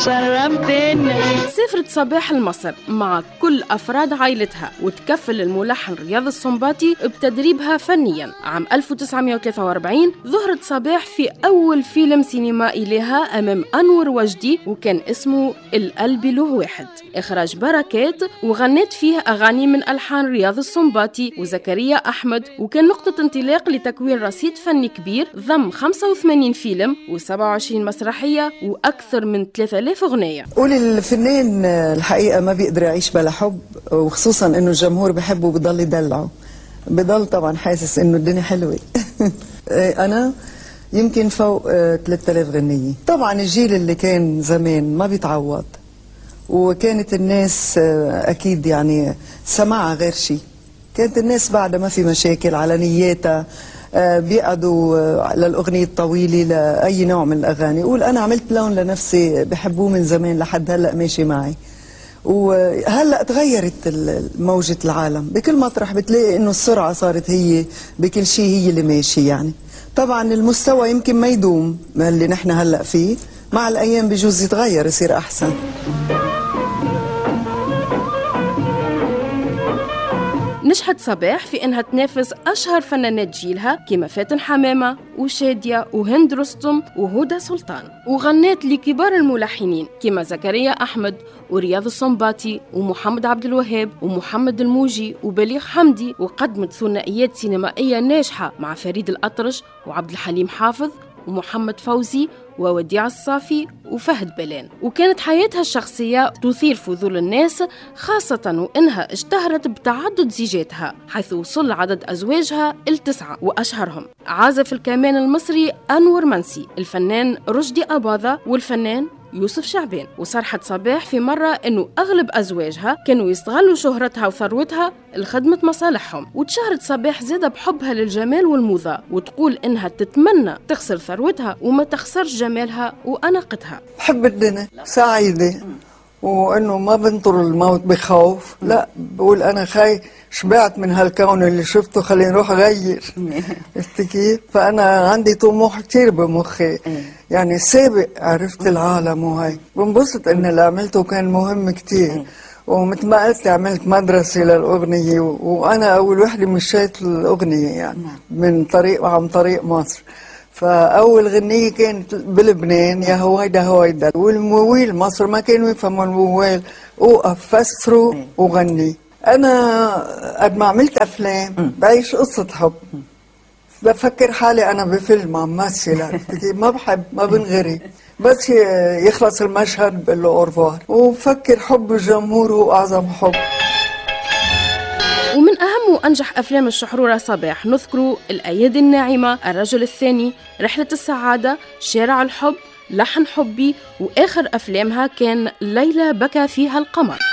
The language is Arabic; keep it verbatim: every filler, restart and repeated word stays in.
شرفتنا. سافرت صباح لمصر مع كل أفراد عائلتها وتكفل الملحن رياض السنباطي بتدريبها فنيا. عام ألف وتسعمائة وثلاثة وأربعين ظهرت صباح في أول فيلم سينمائي لها أمام أنور وجدي وكان اسمه القلب له واحد، إخراج بركات، وغنت فيه أغاني من ألحان رياض السنباطي وزكريا أحمد، وكان نقطة انطلاق لتكوين رصيد فني كبير ضم خمسة وثمانين فيلم وسبعة وعشرين مسرحية وأكثر من ثلاثة آلاف أغنية. قولي الفنان الحقيقة ما بيقدر يعيش بلا حب، وخصوصا إنه الجمهور بحبه وبضل يدلعه، بضل طبعا حاسس إنه الدنيا حلوة. أنا يمكن فوق ثلاثة آلاف غنية. طبعا الجيل اللي كان زمان ما بيتعوض، وكانت الناس أكيد يعني سماعها غير شيء. كانت الناس بعدها ما في مشاكل على نياتها، بيقعدوا للأغنية الطويلة لأي نوع من الأغاني. قول أنا عملت لون لنفسي بحبوه من زمان لحد هلأ ماشي معي. وهلأ تغيرت موجة العالم، بكل مطرح بتلاقي إنه السرعة صارت هي بكل شيء، هي اللي ماشي يعني. طبعا المستوى يمكن ما يدوم اللي نحن هلأ فيه، مع الأيام بجوز يتغير يصير أحسن. نجحت صباح في إنها تنافس أشهر فنانات جيلها كما فاتن حمامة وشادية وهند رستم وهدى سلطان، وغنت لكبار الملحنين كما زكريا أحمد ورياض السنباطي ومحمد عبد الوهاب ومحمد الموجي وبليغ حمدي، وقدمت ثنائيات سينمائية ناجحة مع فريد الأطرش وعبد الحليم حافظ ومحمد فوزي ووديع الصافي وفهد بلان. وكانت حياتها الشخصية تثير فضول الناس، خاصة وإنها اشتهرت بتعدد زيجاتها، حيث وصل عدد أزواجها التسعة، وأشهرهم عازف الكمان المصري أنور منسي، الفنان رشدي أباظة، والفنان يوسف شعبان. وصرحت صباح في مرة إنه أغلب أزواجها كانوا يستغلوا شهرتها وثروتها لخدمة مصالحهم. وتشهرت صباح زادة بحبها للجمال والموضة، وتقول إنها تتمنى تخسر ثروتها وما تخسرش جمالها وأناقتها. بحب الدنيا سعيدة، وإنه ما بنطر الموت بخوف، لا بقول أنا خاي شبعت من هالكون اللي شفته، خليني نروح أغير. عرفتي كيف؟ فأنا عندي طموح كتير بمخي، يعني سابق عرفت العالم وهي بنبسط إن اللي عملته كان مهم كتير. ومثل ما قلت عملت مدرسة للأغنية، وأنا أول وحدة مشيت الأغنية يعني من طريق عن طريق مصر. فأول غنية كانت بلبنان يا هويدا هويدا، والمويل مصر ما كانوا يفهموا المويل، وقف فسروا وغني. أنا قد ما عملت أفلام بعيش قصة حب، بفكر حالي أنا بفيلم عم مثل، ما بحب ما بنغري، بس يخلص المشهد بقول له أورفوار، وبفكر حب الجمهور هو أعظم حب. ومن أهم وأنجح أفلام الشحرورة صباح نذكر الأيادي الناعمة، الرجل الثاني، رحلة السعادة، شارع الحب، لحن حبي، وآخر أفلامها كان ليلى بكى فيها القمر.